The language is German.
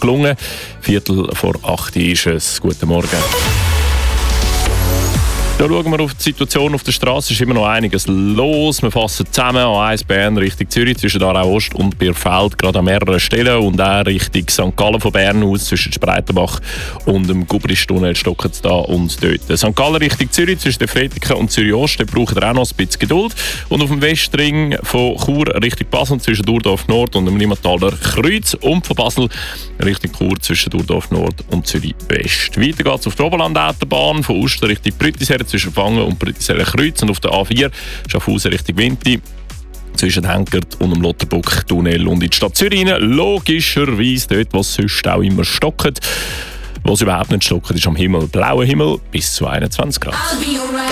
gelungen. 7:45 ist es. Guten Morgen. Da schauen wir auf die Situation auf der Straße. Es ist immer noch einiges los. Wir fassen zusammen. A1 Bern Richtung Zürich zwischen Aarau Ost und Bierfeld gerade an mehreren Stellen. Und auch Richtung St. Gallen von Bern aus zwischen Spreitenbach und dem Gubristunnel stocken es da und dort. St. Gallen Richtung Zürich zwischen der Fretiken und Zürich Ost. Da braucht ihr auch noch ein bisschen Geduld. Und auf dem Westring von Chur Richtung Basel zwischen Durdorf Nord und dem Limmataler Kreuz. Und von Basel Richtung Chur zwischen Durdorf Nord und Zürich West. Weiter geht es auf der Oberland-Autobahn von Uster Richtung Brüttisheim zwischen Fangen und Brüttiseler Kreuz und auf der A4 Schaffhausen Richtung Winti zwischen Henkert und dem Lotterbuck-Tunnel und in die Stadt Zürich rein. Logischerweise dort, wo es sonst auch immer stockt. Was überhaupt nicht stockt, ist am Himmel blauer Himmel bis zu 21 Grad.